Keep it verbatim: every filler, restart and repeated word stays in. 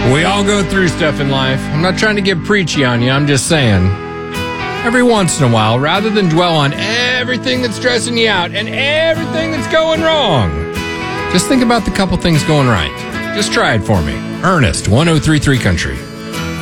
We all go through stuff in life. I'm not trying to get preachy on you. I'm just saying, every once in a while, rather than dwell on everything that's stressing you out and everything that's going wrong, just think about the couple things going right. Just try it for me. Ernest, one oh three three Country.